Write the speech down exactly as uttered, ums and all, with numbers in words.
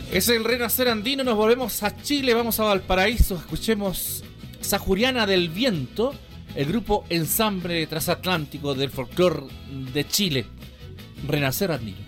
Es el Renacer Andino, nos volvemos a Chile, vamos a Valparaíso, escuchemos Sajuriana del Viento, el grupo Ensamble Transatlántico del Folclor de Chile, Renacer Andino.